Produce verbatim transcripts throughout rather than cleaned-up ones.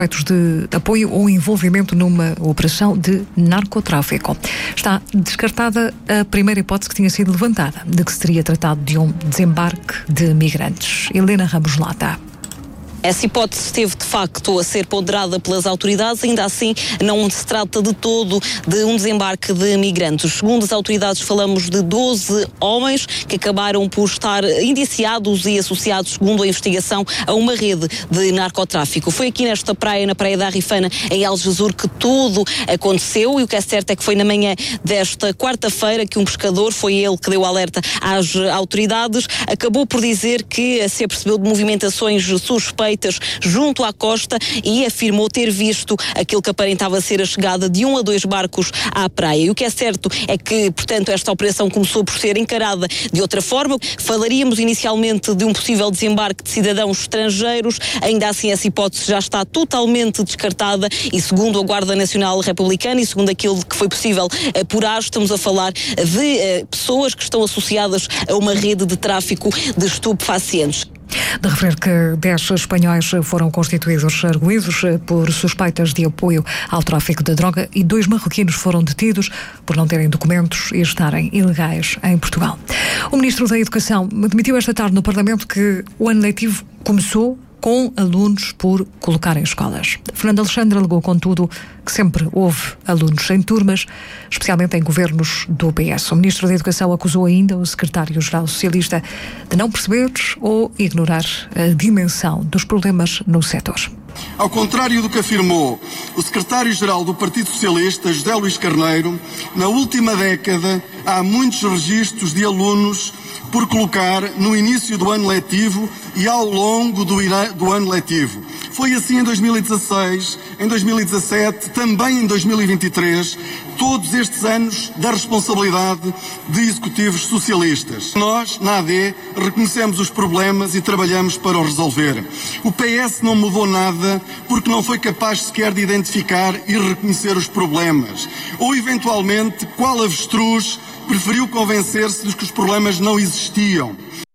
de apoio ou envolvimento numa operação de narcotráfico. Está descartada a primeira hipótese que tinha sido levantada, de que se teria tratado de um desembarque de migrantes. Helena Ramos Lata. Essa hipótese esteve, de facto, a ser ponderada pelas autoridades, ainda assim não se trata de todo de um desembarque de migrantes. Segundo as autoridades, falamos de doze homens que acabaram por estar indiciados e associados, segundo a investigação, a uma rede de narcotráfico. Foi aqui nesta praia, na Praia da Rifana, em Algesur, que tudo aconteceu, e o que é certo é que foi na manhã desta quarta-feira que um pescador, foi ele que deu alerta às autoridades, acabou por dizer que se apercebeu de movimentações suspeitas junto à costa e afirmou ter visto aquilo que aparentava ser a chegada de um a dois barcos à praia. E o que é certo é que, portanto, esta operação começou por ser encarada de outra forma. Falaríamos inicialmente de um possível desembarque de cidadãos estrangeiros, ainda assim essa hipótese já está totalmente descartada e, segundo a Guarda Nacional Republicana e segundo aquilo que foi possível apurar, estamos a falar de uh, pessoas que estão associadas a uma rede de tráfico de estupefacientes. De referir que dez espanhóis foram constituídos arguídos por suspeitas de apoio ao tráfico de droga e dois marroquinos foram detidos por não terem documentos e estarem ilegais em Portugal. O Ministro da Educação admitiu esta tarde no Parlamento que o ano letivo começou com alunos por colocar em escolas. Fernando Alexandre alegou, contudo, que sempre houve alunos em turmas, especialmente em governos do P S. O Ministro da Educação acusou ainda o Secretário-Geral Socialista de não perceber ou ignorar a dimensão dos problemas no setor. Ao contrário do que afirmou o secretário-geral do Partido Socialista, José Luís Carneiro, na última década há muitos registros de alunos por colocar no início do ano letivo e ao longo do, do ano letivo. Foi assim em dois mil e dezasseis, em dois mil e dezassete, também em dois mil e vinte e três, todos estes anos da responsabilidade de executivos socialistas. Nós, na A D, reconhecemos os problemas e trabalhamos para os resolver. O P S não mudou nada porque não foi capaz sequer de identificar e reconhecer os problemas. Ou, eventualmente, qual avestruz preferiu convencer-se de que os problemas não existiam.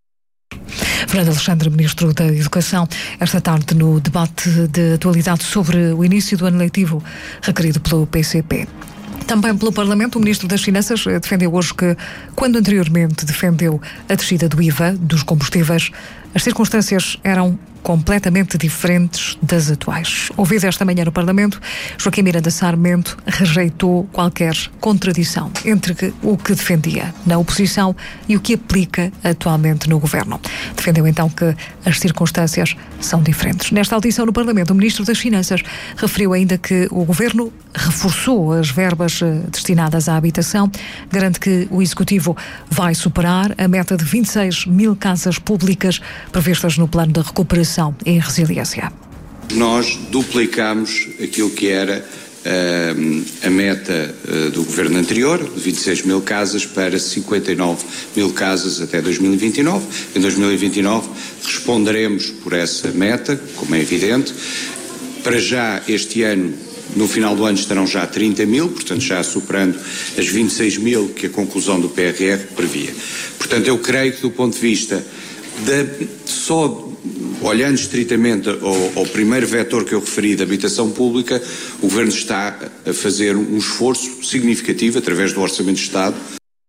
Fernando Alexandre, Ministro da Educação, esta tarde no debate de atualidade sobre o início do ano letivo requerido pelo P C P. Também pelo Parlamento, o Ministro das Finanças defendeu hoje que, quando anteriormente defendeu a descida do I V A dos combustíveis, as circunstâncias eram completamente diferentes das atuais. Ouvido esta manhã no Parlamento, Joaquim Miranda Sarmento rejeitou qualquer contradição entre o que defendia na oposição e o que aplica atualmente no Governo. Defendeu então que as circunstâncias são diferentes. Nesta audição no Parlamento, o Ministro das Finanças referiu ainda que o Governo reforçou as verbas destinadas à habitação, garante que o Executivo vai superar a meta de vinte e seis mil casas públicas previstas no Plano de Recuperação e Resiliência. Nós duplicamos aquilo que era uh, a meta uh, do governo anterior, de vinte e seis mil casas para cinquenta e nove mil casas até dois mil e vinte e nove. Em dois mil e vinte e nove responderemos por essa meta, como é evidente. Para já, este ano, no final do ano estarão já trinta mil, portanto já superando as vinte e seis mil que a conclusão do P R R previa. Portanto, eu creio que do ponto de vista da, só olhando estritamente ao, ao primeiro vetor que eu referi da habitação pública, o Governo está a fazer um esforço significativo através do Orçamento de Estado.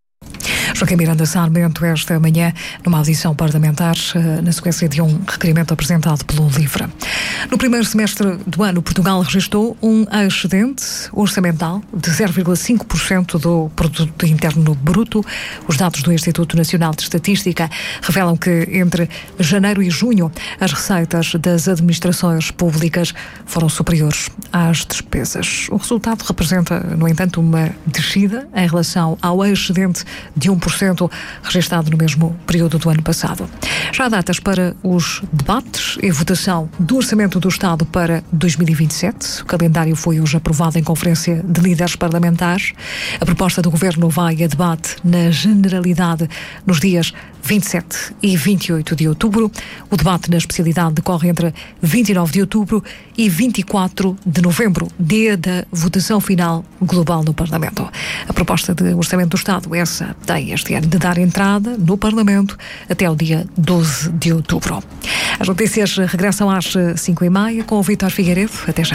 Joaquim Miranda Sarmento, esta manhã, numa audição parlamentar, na sequência de um requerimento apresentado pelo LIVRE. No primeiro semestre do ano, Portugal registrou um excedente orçamental de zero vírgula cinco por cento do Produto Interno Bruto. Os dados do Instituto Nacional de Estatística revelam que, entre janeiro e junho, as receitas das administrações públicas foram superiores às despesas. O resultado representa, no entanto, uma descida em relação ao excedente de um por cento registado no mesmo período do ano passado. Já há datas para os debates e votação do Orçamento do Estado para dois mil e vinte e sete. O calendário foi hoje aprovado em Conferência de Líderes Parlamentares. A proposta do Governo vai a debate na Generalidade nos dias vinte e sete e vinte e oito de outubro. O debate na especialidade decorre entre vinte e nove de outubro e vinte e quatro de novembro, dia da votação final global no Parlamento. A proposta de Orçamento do Estado, essa, tem este ano de dar entrada no Parlamento até o dia doze de outubro. As notícias regressam às cinco e meia com o Vítor Figueiredo. Até já.